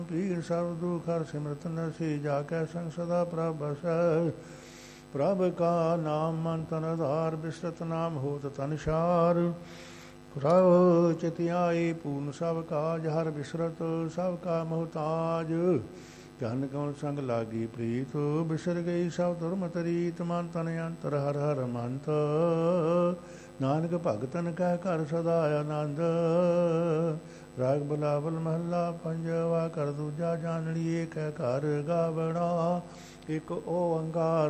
ਪੀਰ ਸਰਬ ਦੁਖ ਹਰ ਸਿਮਰਤ ਨਰਸੀ ਜਾ ਕੈ ਸੰਗ ਸਦਾ ਪ੍ਰਭ ਬਸੈ ਪ੍ਰਭ ਕਾ ਨਾਮ ਮਨ ਤਨ ਆਧਾਰ ਬਿਸਰਤ ਨਾਮ ਹੋਤ ਤਨਸ਼ਾਰ ਪ੍ਰਭ ਚਿਤਿ ਆਈ ਪੂਰਨ ਸਭ ਕਾਜ ਹਰ ਬਿਸਰਤ ਸਭ ਕਾ ਮੁਹਤਾਜ ਜਨ ਕਉ ਸੰਗ ਲਾਗੀ ਪ੍ਰੀਤ ਬਿਸਰ ਗਈ ਸਭ ਦੁਰਮਤ ਰੀਤ ਮਨ ਤਨ ਅੰਤਰ ਹਰ ਹਰ ਮੰਤ ਨਾਨਕ ਭਗਤਨ ਕੈ ਘਰ ਸਦਾ ਆਨੰਦ ਰਾਗ ਬਲਾਵਲ ਮਹੱਲਾ ਪੰਜਵਾ ਕਰ ਦੂਜਾ ਜਾਣੜੀਏ ਕੈ ਘਰ ਗਾਵਣਾ ਇਕ ਓੰਕਾਰ